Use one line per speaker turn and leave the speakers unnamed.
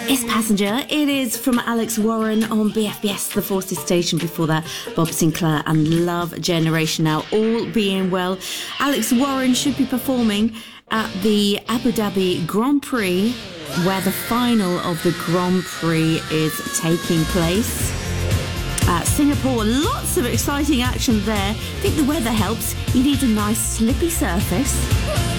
Yes, passenger. It is from Alex Warren on BFBS, the Forces station. Before that, Bob Sinclair and Love Generation. Now, all being well, Alex Warren should be performing at the Abu Dhabi Grand Prix, where the final of the Grand Prix is taking place. Singapore, lots of exciting action there. I think the weather helps. You need a nice slippy surface.